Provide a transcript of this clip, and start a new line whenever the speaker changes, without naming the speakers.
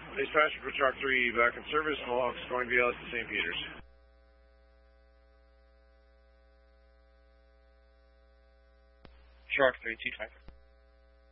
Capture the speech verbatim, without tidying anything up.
Dispatch for Truck three back in service. Mohawk's going V L S to Saint Peters.
Truck three, two five.